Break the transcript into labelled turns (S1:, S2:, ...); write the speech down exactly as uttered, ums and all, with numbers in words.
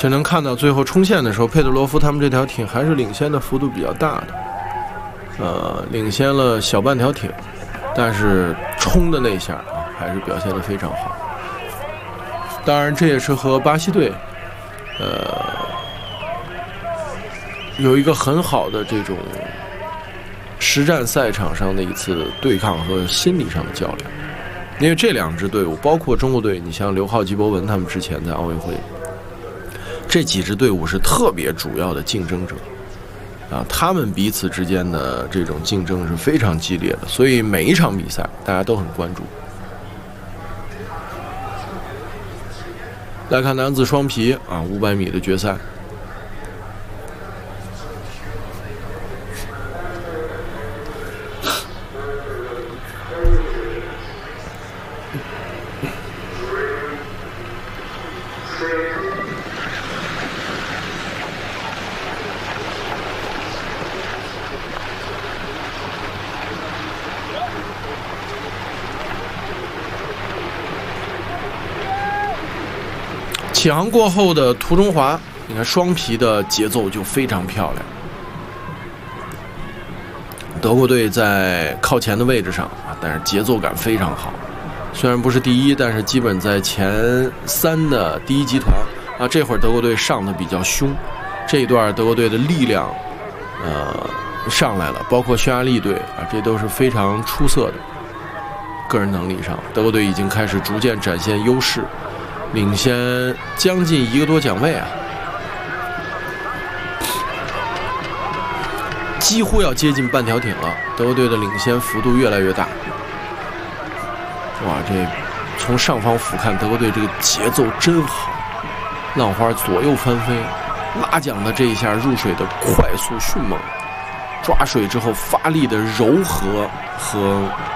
S1: 且能看到最后冲线的时候，佩德罗夫他们这条艇还是领先的幅度比较大的，呃，领先了小半条艇，但是冲的那下啊，还是表现得非常好。当然，这也是和巴西队，呃，有一个很好的这种实战赛场上的一次对抗和心理上的较量。因为这两支队伍，包括中国队，你像刘浩、吉博文他们之前在奥运会，这几支队伍是特别主要的竞争者啊，他们彼此之间的这种竞争是非常激烈的，所以每一场比赛大家都很关注。来看男子双皮啊，五百米的决赛。起航过后的涂中华，你看双皮的节奏就非常漂亮。德国队在靠前的位置上啊，但是节奏感非常好。虽然不是第一，但是基本在前三的第一集团啊。这会儿德国队上的比较凶，这一段德国队的力量，呃，上来了，包括匈牙利队啊，这都是非常出色的。个人能力上，德国队已经开始逐渐展现优势。领先将近一个多奖位啊，几乎要接近半条艇了。德国队的领先幅度越来越大。哇，这从上方俯瞰，德国队这个节奏真好，浪花左右翻飞，拉桨的这一下入水的快速迅猛，抓水之后发力的柔和和